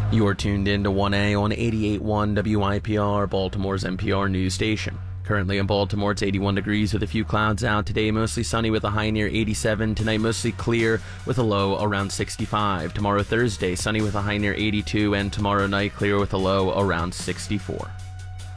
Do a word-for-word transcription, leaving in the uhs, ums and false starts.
You're tuned in to one A on eighty-eight point one W I P R, Baltimore's N P R news station. Currently in Baltimore, it's eighty-one degrees with a few clouds out. Today, mostly sunny with a high near eighty-seven. Tonight, mostly clear with a low around sixty-five. Tomorrow, Thursday, sunny with a high near eighty-two. And tomorrow night, clear with a low around sixty-four.